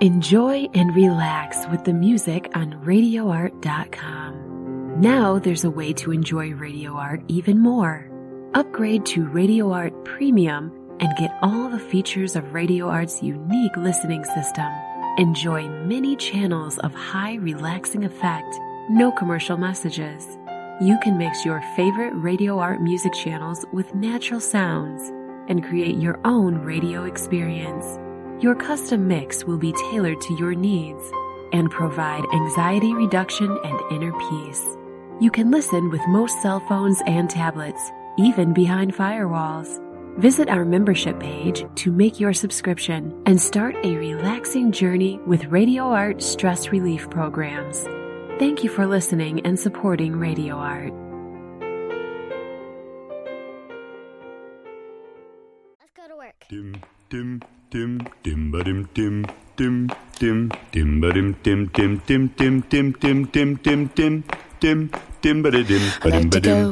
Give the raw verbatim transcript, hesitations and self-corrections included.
Enjoy and relax with the music on radio art dot com. Now there's a way to enjoy Radio Art even more. Upgrade to Radio Art Premium and get all the features of Radio Art's unique listening system. Enjoy many channels of high relaxing effect, no commercial messages. You can mix your favorite Radio Art music channels with natural sounds and create your own radio experience. Your custom mix will be tailored to your needs and provide anxiety reduction and inner peace. You can listen with most cell phones and tablets, even behind firewalls. Visit our membership page to make your subscription and start a relaxing journey with Radio Art stress relief programs. Thank you for listening and supporting Radio Art. Let's go to work. Dim, dim, dim, dim, ba-dim, dim, dim, dim, dim, ba-dim, dim, dim, dim, dim, dim, dim, dim, dim, dim, dim, dim, ba-da-dim, I like to ba-dim, go